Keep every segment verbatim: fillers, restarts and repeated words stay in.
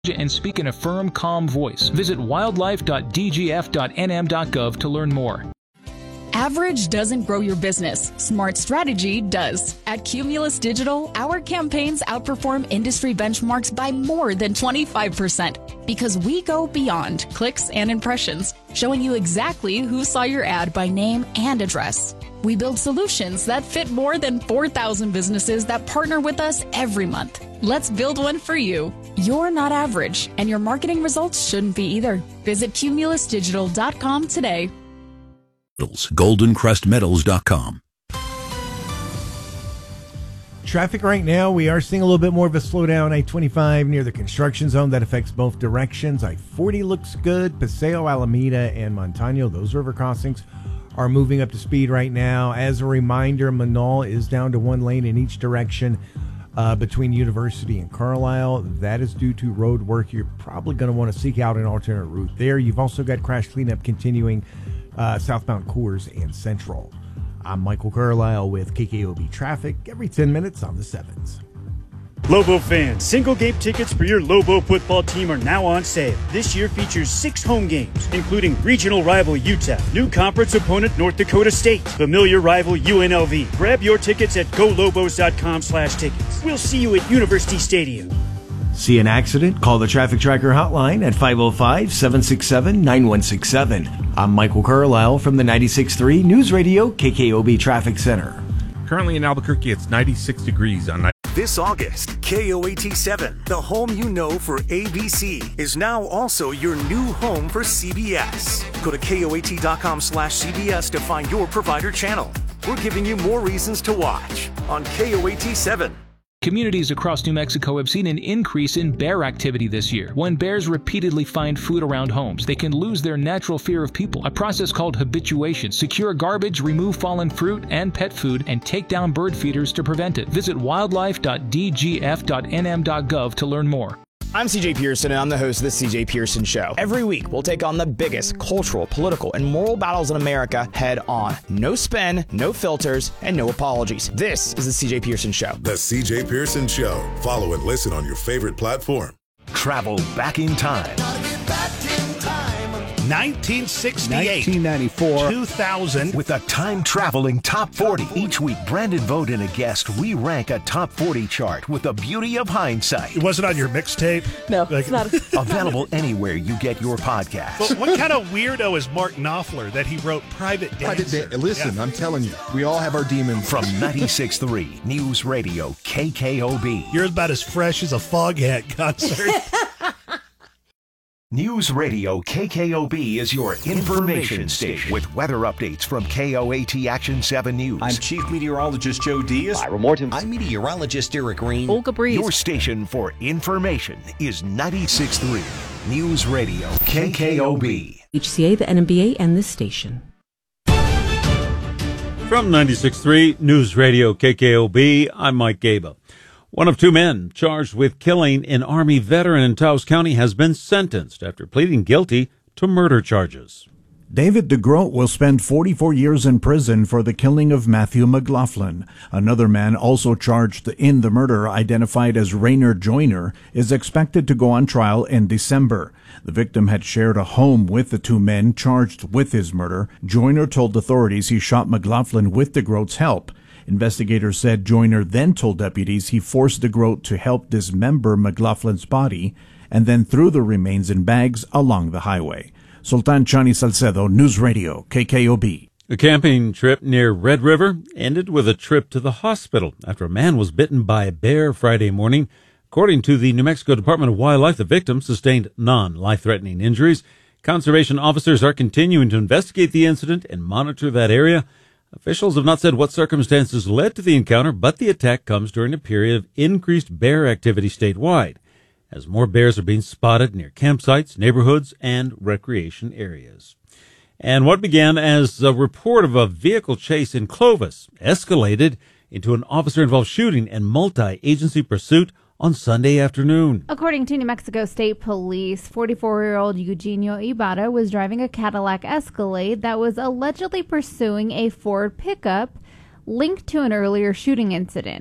and speak in a firm, calm voice. Visit wildlife dot d g f dot n m dot gov to learn more. Average doesn't grow your business. Smart strategy does. At Cumulus Digital, our campaigns outperform industry benchmarks by more than twenty-five percent because we go beyond clicks and impressions, showing you exactly who saw your ad by name and address. We build solutions that fit more than four thousand businesses that partner with us every month. Let's build one for you. You're not average, and your marketing results shouldn't be either. Visit cumulus digital dot com today. golden crest metals dot com. Traffic right now, we are seeing a little bit more of a slowdown. I twenty-five near the construction zone that affects both directions. I forty looks good. Paseo, Alameda, and Montano, those river crossings are moving up to speed right now. As a reminder, Manal is down to one lane in each direction uh, between University and Carlisle. That is due to road work. You're probably going to want to seek out an alternate route there. You've also got crash cleanup continuing uh, southbound Coors and Central. I'm Michael Carlisle with K K O B Traffic every ten minutes on the sevens. Lobo fans, single game tickets for your Lobo football team are now on sale. This year features six home games, including regional rival U T E P, new conference opponent North Dakota State, familiar rival U N L V. Grab your tickets at go lobos dot com slash tickets. We'll see you at University Stadium. See an accident? Call the Traffic Tracker hotline at five oh five, seven six seven, nine one six seven. I'm Michael Carlisle from the ninety-six point three News Radio K K O B Traffic Center. Currently in Albuquerque, it's ninety-six degrees on night. This August, K O A T seven, the home you know for A B C, is now also your new home for C B S. Go to K O A T dot com slash C B S to find your provider channel. We're giving you more reasons to watch on K O A T seven. Communities across New Mexico have seen an increase in bear activity this year. When bears repeatedly find food around homes, they can lose their natural fear of people. A process called habituation. Secure garbage, remove fallen fruit and pet food, and take down bird feeders to prevent it. Visit wildlife dot d g f dot n m dot gov to learn more. I'm C J Pearson, and I'm the host of The C J Pearson Show. Every week, we'll take on the biggest cultural, political, and moral battles in America head on. No spin, no filters, and no apologies. This is The C J Pearson Show. The C J Pearson Show. Follow and listen on your favorite platform. Travel back in time. nineteen sixty-eight, nineteen ninety-four, two thousand. With a time-traveling top forty. Each week, Brandon Vogt and a guest, we rank a top forty chart with the beauty of hindsight. It wasn't on your mixtape? No, like, it's not. Available anywhere you get your podcast. But what kind of weirdo is Mark Knopfler that he wrote Private Dancer? Private da- Listen, yeah. I'm telling you, we all have our demons. From ninety-six point three News Radio K K O B. You're about as fresh as a Foghat concert. News Radio K K O B is your information station with weather updates from K O A T Action seven News. I'm Chief Meteorologist Joe Diaz. Ira Morton. I'm Meteorologist Eric Green. Olga Breeze. Your station for information is ninety-six point three News Radio K K O B. H C A, the N M B A, and this station. From ninety-six point three News Radio K K O B, I'm Mike Gaba. One of two men charged with killing an Army veteran in Taos County has been sentenced after pleading guilty to murder charges. David DeGroat will spend forty-four years in prison for the killing of Matthew McLaughlin. Another man also charged in the murder, identified as Rainer Joyner, is expected to go on trial in December. The victim had shared a home with the two men charged with his murder. Joyner told authorities he shot McLaughlin with DeGroat's help. Investigators said Joyner then told deputies he forced DeGroat to help dismember McLaughlin's body and then threw the remains in bags along the highway. Sultan Chani Salcedo, News Radio, K K O B. A camping trip near Red River ended with a trip to the hospital after a man was bitten by a bear Friday morning. According to the New Mexico Department of Wildlife, the victim sustained non-life-threatening injuries. Conservation officers are continuing to investigate the incident and monitor that area. Officials have not said what circumstances led to the encounter, but the attack comes during a period of increased bear activity statewide, as more bears are being spotted near campsites, neighborhoods, and recreation areas. And what began as a report of a vehicle chase in Clovis escalated into an officer-involved shooting and multi-agency pursuit on Sunday afternoon. According to New Mexico State Police, forty-four-year-old Eugenio Ibarra was driving a Cadillac Escalade that was allegedly pursuing a Ford pickup linked to an earlier shooting incident.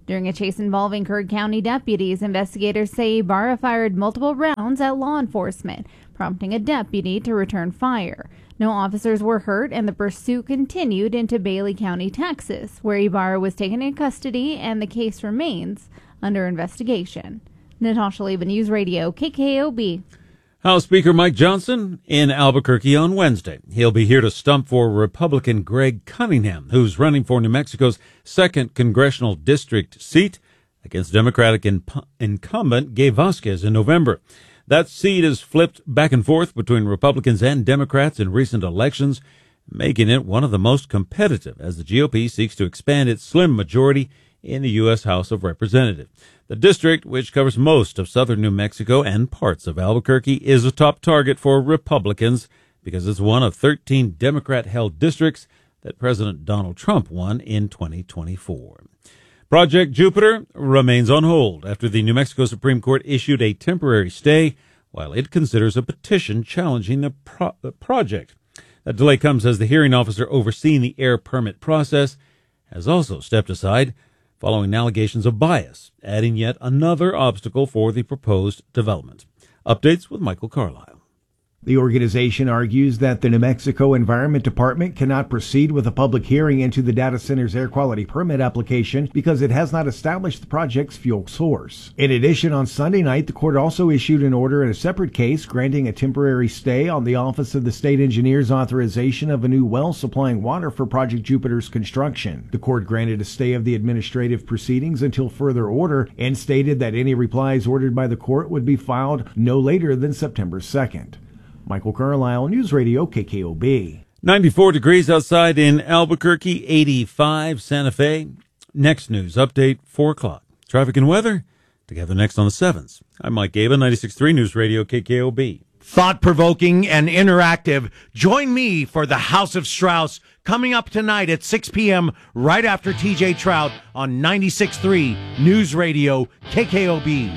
During a chase involving Kern County deputies, investigators say Ibarra fired multiple rounds at law enforcement, prompting a deputy to return fire. No officers were hurt, and the pursuit continued into Bailey County, Texas, where Ibarra was taken in custody, and the case remains under investigation. Natasha Leva, News Radio, K K O B. House Speaker Mike Johnson in Albuquerque on Wednesday. He'll be here to stump for Republican Greg Cunningham, who's running for New Mexico's second congressional district seat against Democratic imp- incumbent Gay Vasquez in November. That seat has flipped back and forth between Republicans and Democrats in recent elections, making it one of the most competitive as the G O P seeks to expand its slim majority in the U S House of Representatives. The district, which covers most of southern New Mexico and parts of Albuquerque, is a top target for Republicans because it's one of thirteen Democrat-held districts that President Donald Trump won in twenty twenty-four. Project Jupiter remains on hold after the New Mexico Supreme Court issued a temporary stay while it considers a petition challenging the, pro- the project. That delay comes as the hearing officer overseeing the air permit process has also stepped aside following allegations of bias, adding yet another obstacle for the proposed development. Updates with Michael Carlisle. The organization argues that the New Mexico Environment Department cannot proceed with a public hearing into the data center's air quality permit application because it has not established the project's fuel source. In addition, on Sunday night, the court also issued an order in a separate case granting a temporary stay on the Office of the State Engineer's authorization of a new well supplying water for Project Jupiter's construction. The court granted a stay of the administrative proceedings until further order and stated that any replies ordered by the court would be filed no later than September second. Michael Carlisle, News Radio, K K O B. ninety-four degrees outside in Albuquerque, eighty-five Santa Fe. Next news update, four o'clock. Traffic and weather, together next on the sevens. I'm Mike Gaba, ninety-six point three News Radio, K K O B. Thought-provoking and interactive. Join me for the House of Strauss coming up tonight at six p.m. right after T J Trout on ninety-six point three News Radio, K K O B.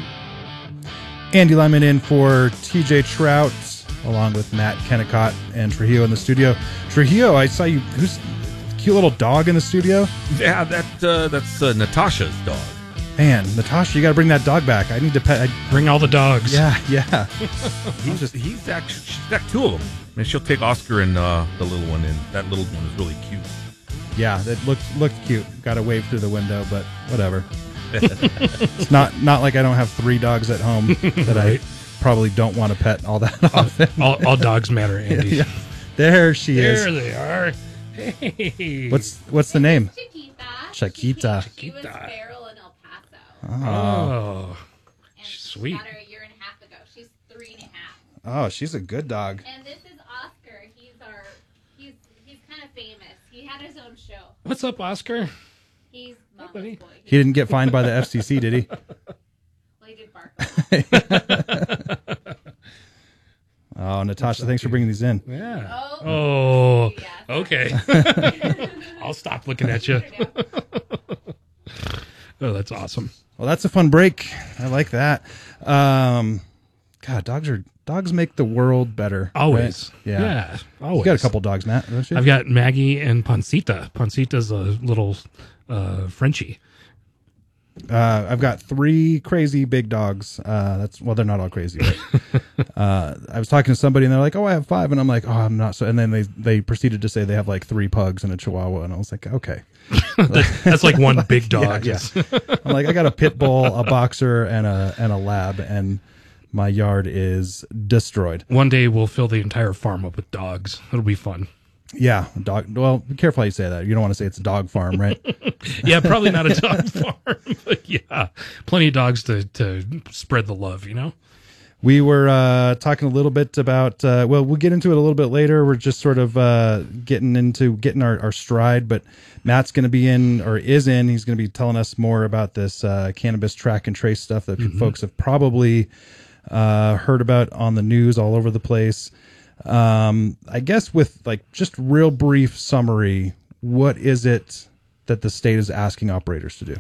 Andy Lemon in for T J Trout, along with Matt Kennicott and Trujillo in the studio. Trujillo, I saw you. Who's cute little dog in the studio? Yeah, that uh, that's uh, Natasha's dog. Man, Natasha, you got to bring that dog back. I need to pet. I, bring all the dogs. Yeah, yeah. he's just he's actually she's got two of them. I mean, she'll take Oscar and uh, the little one in. That little one is really cute. Yeah, that looked looked cute. Got to wave through the window, but whatever. It's not not like I don't have three dogs at home that right. I probably don't want to pet all that often. all, all, all dogs matter, Andy. Yeah, yeah. There she there is. There they are. Hey. What's what's the name? Chiquita. Chiquita. She was feral in El Paso. Oh, oh. And sweet. Got her a year and a half ago. She's three and a half. Oh, she's a good dog. And this is Oscar. He's our he's he's kind of famous. He had his own show. What's up, Oscar? He's Mama's boy. He didn't get fined by the F C C, did he? Well, he did bark. Oh, Natasha, thanks for bringing these in. Yeah. Oh. oh yeah, okay. I'll stop looking at you. Oh, that's awesome. Well, that's a fun break. I like that. Um, God, dogs are dogs make the world better. Always. Right? Yeah. Yeah. Always. You got a couple dogs, Matt, don't you? I've got Maggie and Pancita. Pancita's a little uh, Frenchie. Uh, I've got three crazy big dogs. Uh, that's well, they're not all crazy. But, uh, I was talking to somebody and they're like, "Oh, I have five," and I'm like, "Oh, I'm not." So, and then they they proceeded to say they have like three pugs and a Chihuahua, and I was like, "Okay, that's, that's like one big dog." yeah, yeah. I'm like, I got a pit bull, a boxer, and a and a lab, and my yard is destroyed. One day we'll fill the entire farm up with dogs. It'll be fun. Yeah, dog. Well, be careful how you say that. You don't want to say it's a dog farm, right? Yeah, probably not a dog farm, but yeah, plenty of dogs to to spread the love. You know. We were uh, talking a little bit about. Uh, well, we'll get into it a little bit later. We're just sort of uh, getting into getting our, our stride. But Matt's going to be in or is in. He's going to be telling us more about this uh, cannabis track and trace stuff that mm-hmm. folks have probably uh, heard about on the news all over the place. Um, I guess with like just real brief summary, what is it that the state is asking operators to do?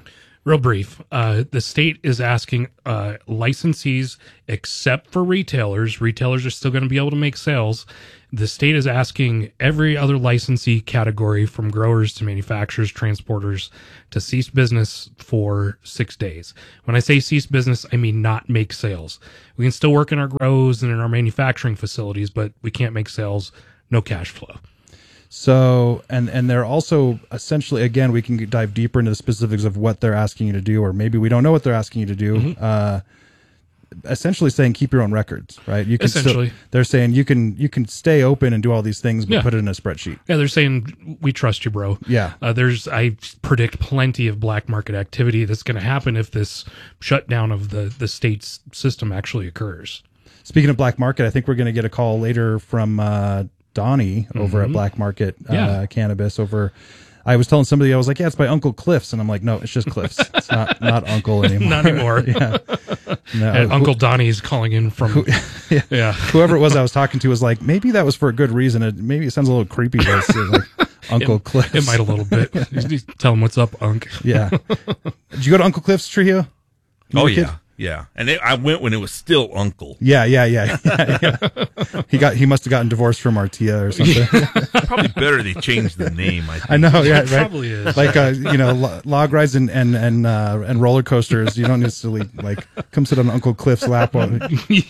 Real brief. Uh, the state is asking uh, licensees, except for retailers, retailers are still going to be able to make sales. The state is asking every other licensee category, from growers to manufacturers, transporters, to cease business for six days. When I say cease business, I mean not make sales. We can still work in our grows and in our manufacturing facilities, but we can't make sales, no cash flow. So, and and they're also essentially, again, we can dive deeper into the specifics of what they're asking you to do, or maybe we don't know what they're asking you to do. Mm-hmm. Uh, essentially saying keep your own records, right? You can essentially. Still, they're saying you can you can stay open and do all these things, but yeah. put it in a spreadsheet. Yeah, they're saying we trust you, bro. Yeah. Uh, there's I predict plenty of black market activity that's going to happen if this shutdown of the the state's system actually occurs. Speaking of black market, I think we're going to get a call later from uh, Donnie over Mm-hmm. at Black Market uh, Yeah. Cannabis. Over, I was telling somebody, I was like, "Yeah, it's by Uncle Cliff's," and I'm like, "No, it's just Cliff's. It's not not Uncle anymore. Not anymore." yeah. No, And who- Uncle Donnie's calling in from who- yeah. yeah. Whoever it was I was talking to was like, maybe that was for a good reason. It, maybe it sounds a little creepy. But it's like Uncle it, Cliff's. It might a little bit. You tell him what's up, Unc. Yeah. Did you go to Uncle Cliff's, Trujillo? You Oh were a kid? yeah, yeah. And they, I went when it was still Uncle. Yeah, yeah, yeah, yeah, yeah. He got he must have gotten divorced from Artia or something. Probably better they changed the name. I think. I know, yeah, It right. probably is. Like uh, you know, lo- log rides and and and uh, and roller coasters. You don't necessarily like come sit on Uncle Cliff's lap. On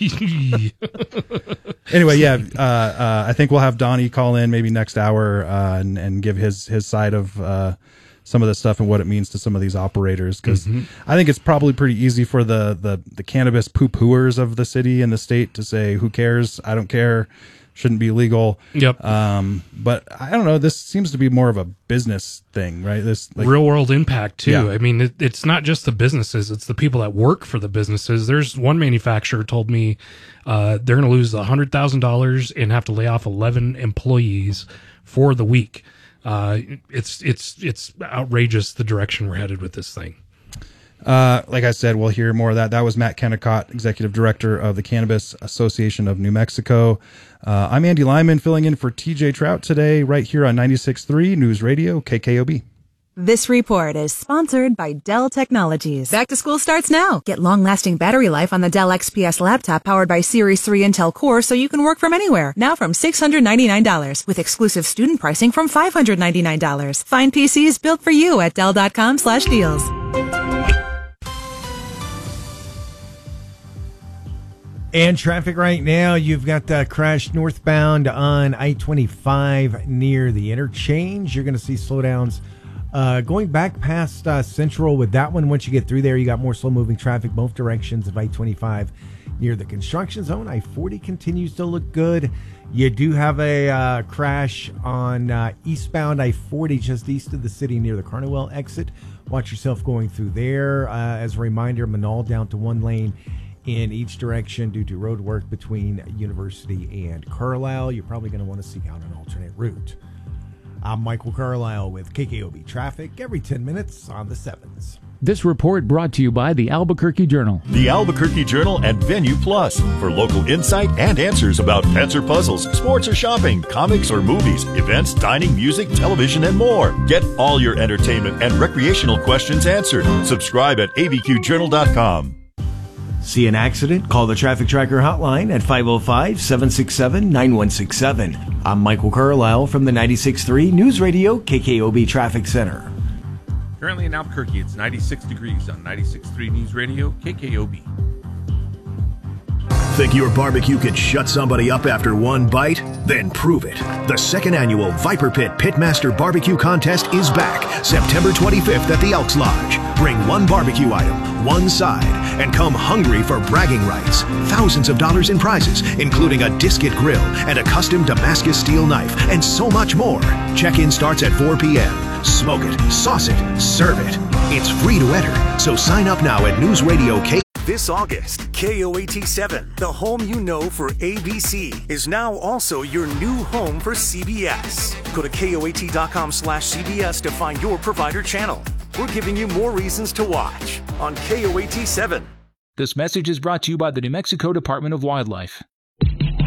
anyway, yeah, uh, uh, I think we'll have Donnie call in maybe next hour uh, and and give his his side of uh, some of the stuff and what it means to some of these operators, because Mhm. I think it's probably pretty easy for the the the cannabis poo-pooers of the city and the state to say, "Who cares? I don't care. Shouldn't be legal." Yep. Um, but I don't know. This seems to be more of a business thing, right? This like, Real world impact too. Yeah. I mean, it, it's not just the businesses; it's the people that work for the businesses. There's one manufacturer told me uh, they're going to lose a hundred thousand dollars and have to lay off eleven employees for the week. Uh, it's it's it's outrageous the direction we're headed with this thing. Uh, like I said, we'll hear more of that. That was Matt Kennecott, Executive Director of the Cannabis Association of New Mexico. Uh, I'm Andy Lyman, filling in for T J Trout today, right here on ninety-six point three News Radio, K K O B. This report is sponsored by Dell Technologies. Back to school starts now. Get long-lasting battery life on the Dell X P S laptop powered by Series three Intel Core so you can work from anywhere. Now from six hundred ninety-nine dollars with exclusive student pricing from five hundred ninety-nine dollars. Find P Cs built for you at Dell.com slash deals. And traffic right now, you've got the crash northbound on I twenty-five near the interchange. You're going to see slowdowns uh, going back past uh, Central with that one. Once you get through there, you got more slow-moving traffic both directions of I twenty-five near the construction zone. I forty continues to look good. You do have a uh, crash on uh, eastbound I forty just east of the city near the Carnival exit. Watch yourself going through there. Uh, as a reminder, Manal down to one lane in each direction due to road work between University and Carlisle. You're probably going to want to seek out an alternate route. I'm Michael Carlisle with K K O B Traffic every ten minutes on the sevens. This report brought to you by the Albuquerque Journal. The Albuquerque Journal and Venue Plus for local insight and answers about pets or puzzles, sports or shopping, comics or movies, events, dining, music, television, and more. Get all your entertainment and recreational questions answered. Subscribe at A B Q journal dot com. See an accident? Call the Traffic Tracker hotline at five oh five, seven six seven, nine one six seven. I'm Michael Carlisle from the ninety-six point three News Radio K K O B Traffic Center. Currently in Albuquerque, it's ninety-six degrees on ninety-six point three News Radio, K K O B. Think your barbecue could shut somebody up after one bite? Then prove it. The second annual Viper Pit Pitmaster Barbecue Contest is back September twenty-fifth at the Elks Lodge. Bring one barbecue item, one side, and come hungry for bragging rights. Thousands of dollars in prizes, including a Disket grill and a custom Damascus steel knife, and so much more. Check-in starts at four p.m. Smoke it, sauce it, serve it. It's free to enter, so sign up now at News Radio K. This August, K O A T seven, the home you know for A B C, is now also your new home for C B S. Go to K O A T dot com slash C B S to find your provider channel. We're giving you more reasons to watch on K O A T seven. This message is brought to you by the New Mexico Department of Wildlife.